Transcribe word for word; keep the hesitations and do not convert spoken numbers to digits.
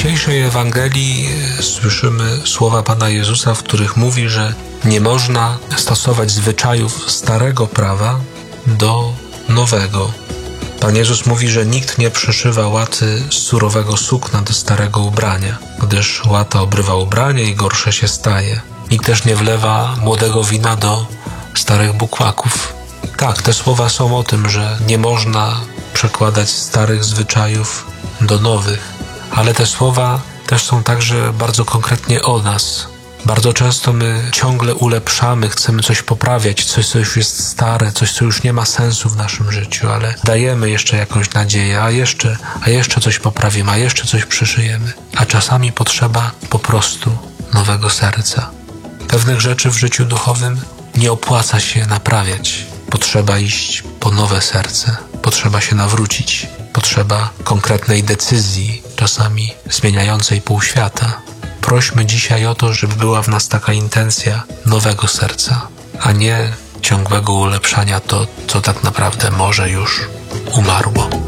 dzisiejszej Ewangelii słyszymy słowa Pana Jezusa, w których mówi, że nie można stosować zwyczajów starego prawa do nowego. Pan Jezus mówi, że nikt nie przyszywa łaty z surowego sukna do starego ubrania, gdyż łata obrywa ubranie i gorsze się staje. Nikt też nie wlewa młodego wina do starych bukłaków. Tak, te słowa są o tym, że nie można przekładać starych zwyczajów do nowych, ale te słowa też są także bardzo konkretnie o nas. Bardzo często my ciągle ulepszamy, chcemy coś poprawiać, coś, co już jest stare, coś, co już nie ma sensu w naszym życiu, ale dajemy jeszcze jakąś nadzieję, a jeszcze, a jeszcze coś poprawimy, a jeszcze coś przyszyjemy. A czasami potrzeba po prostu nowego serca. Pewnych rzeczy w życiu duchowym nie opłaca się naprawiać. Potrzeba iść po nowe serce, potrzeba się nawrócić, potrzeba konkretnej decyzji, czasami zmieniającej pół świata. Prośmy dzisiaj o to, żeby była w nas taka intencja nowego serca, a nie ciągłego ulepszania to, co tak naprawdę może już umarło.